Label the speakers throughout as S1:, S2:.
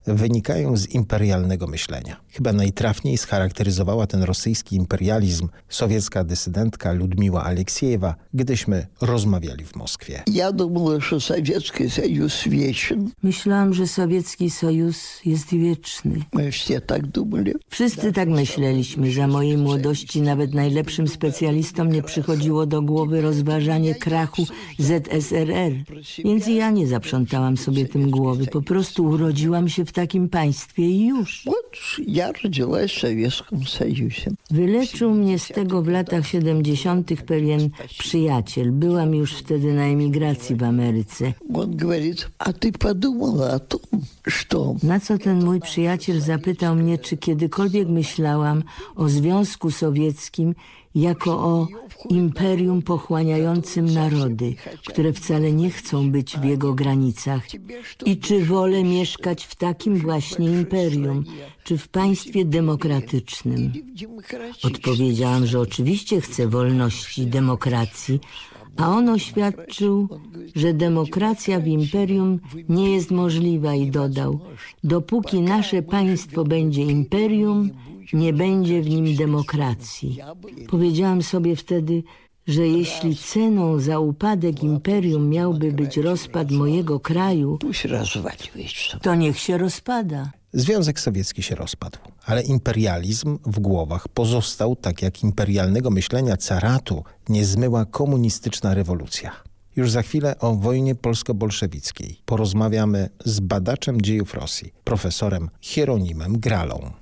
S1: wynikają z imperialnego myślenia. Chyba najtrafniej scharakteryzowała ten rosyjski imperializm sowiecka dysydentka Ludmiła Aleksiejewa, gdyśmy rozmawiali w Moskwie.
S2: Ja думала, że Sowiecki Sojusz wieczny.
S3: Myślałam, że Sowiecki Sojusz jest wieczny.
S2: My wszyscy tak думали.
S3: Wszyscy tak myśleliśmy. Za mojej młodości nawet najlepszym specjalistom nie przychodziło do głowy rozważanie krachu ZSRR. Więc ja nie zaprzątałam sobie tym głowy. Po prostu urodziłam się w takim państwie i już.
S2: Ja родилась w Sowieckim Sojuzie.
S3: Wyleczył mnie z tego w latach 70. pewien przyjaciel. Byłam już wtedy na emigracji w Ameryce.
S2: On говорит, a ty подумала o tym, że...
S3: Na co ten mój przyjaciel zapytał mnie, czy kiedykolwiek myślałam o Związku Sowieckim jako o imperium pochłaniającym narody, które wcale nie chcą być w jego granicach. I czy wolę mieszkać w takim właśnie imperium, czy w państwie demokratycznym? Odpowiedziałam, że oczywiście chcę wolności i demokracji, a on oświadczył, że demokracja w imperium nie jest możliwa i dodał, dopóki nasze państwo będzie imperium, nie będzie w nim demokracji. Powiedziałam sobie wtedy, że jeśli ceną za upadek imperium miałby być rozpad mojego kraju, to niech się rozpada.
S1: Związek Sowiecki się rozpadł, ale imperializm w głowach pozostał, tak jak imperialnego myślenia caratu nie zmyła komunistyczna rewolucja. Już za chwilę o wojnie polsko-bolszewickiej porozmawiamy z badaczem dziejów Rosji, profesorem Hieronimem Gralą.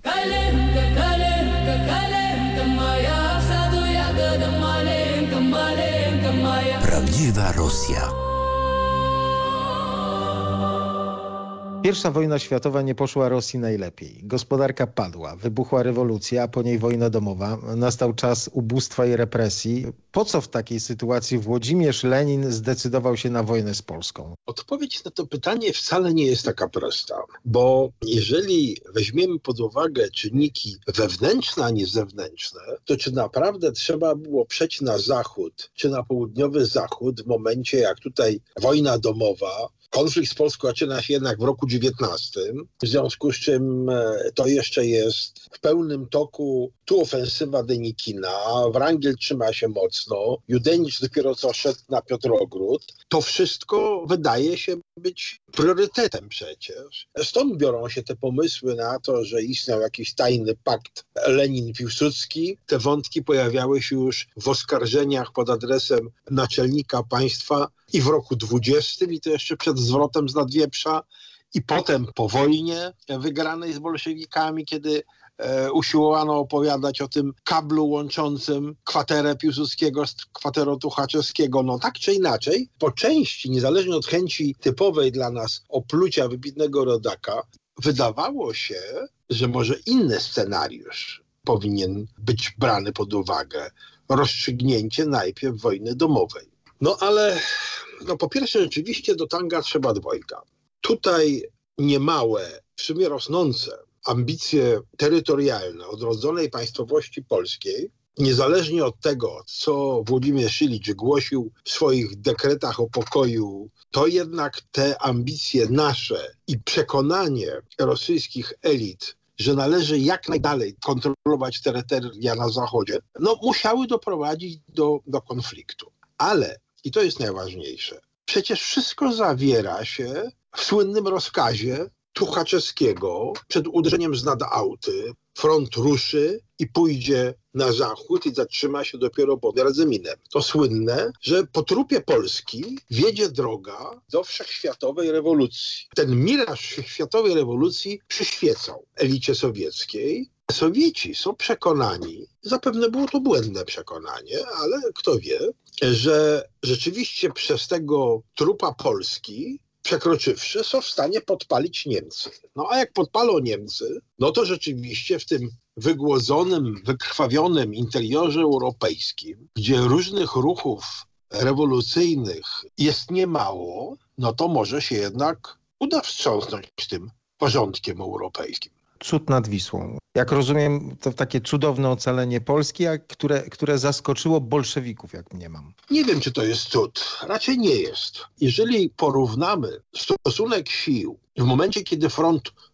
S4: Prawdziwa Rosja.
S1: Pierwsza wojna światowa nie poszła Rosji najlepiej. Gospodarka padła, wybuchła rewolucja, a po niej wojna domowa. Nastał czas ubóstwa i represji. Po co w takiej sytuacji Włodzimierz Lenin zdecydował się na wojnę z Polską?
S5: Odpowiedź na to pytanie wcale nie jest taka prosta, bo jeżeli weźmiemy pod uwagę czynniki wewnętrzne, a nie zewnętrzne, to czy naprawdę trzeba było przejść na zachód, czy na południowy zachód w momencie, jak tutaj wojna domowa, konflikt z Polską zaczyna się jednak w roku 19, w związku z czym to jeszcze jest w pełnym toku. Tu ofensywa Denikina, Wrangel trzyma się mocno, Judenicz dopiero co szedł na Piotrogród. To wszystko wydaje się być priorytetem przecież. Stąd biorą się te pomysły na to, że istniał jakiś tajny pakt Lenin-Piłsudski. Te wątki pojawiały się już w oskarżeniach pod adresem naczelnika państwa i w roku 20, i to jeszcze przed zwrotem z Nadwieprza, i potem po wojnie wygranej z bolszewikami, kiedy usiłowano opowiadać o tym kablu łączącym kwaterę Piłsudskiego z kwaterą Tuchaczewskiego. No tak czy inaczej, po części, niezależnie od chęci typowej dla nas oplucia wybitnego rodaka, wydawało się, że może inny scenariusz powinien być brany pod uwagę. Rozstrzygnięcie najpierw wojny domowej. No ale po pierwsze rzeczywiście do tanga trzeba dwojga. Tutaj niemałe, w sumie rosnące ambicje terytorialne odrodzonej państwowości polskiej, niezależnie od tego, co Włodzimierz Ilicz głosił w swoich dekretach o pokoju, to jednak te ambicje nasze i przekonanie rosyjskich elit, że należy jak najdalej kontrolować terytoria na zachodzie, musiały doprowadzić do konfliktu. Ale, i to jest najważniejsze, przecież wszystko zawiera się w słynnym rozkazie Tuchaczewskiego przed uderzeniem z Nadauty. Front ruszy i pójdzie na zachód i zatrzyma się dopiero pod Radzyminem. To słynne, że po trupie Polski wiedzie droga do wszechświatowej rewolucji. Ten miraż wszechświatowej rewolucji przyświecał elicie sowieckiej. Sowieci są przekonani, zapewne było to błędne przekonanie, ale kto wie, że rzeczywiście przez tego trupa Polski przekroczywszy, są w stanie podpalić Niemcy. A jak podpalą Niemcy, to rzeczywiście w tym wygłodzonym, wykrwawionym interiorze europejskim, gdzie różnych ruchów rewolucyjnych jest niemało, to może się jednak uda wstrząsnąć tym porządkiem europejskim.
S1: Cud nad Wisłą. Jak rozumiem, to takie cudowne ocalenie Polski, które zaskoczyło bolszewików, jak mniemam.
S5: Nie wiem, czy to jest cud. Raczej nie jest. Jeżeli porównamy stosunek sił w momencie, kiedy front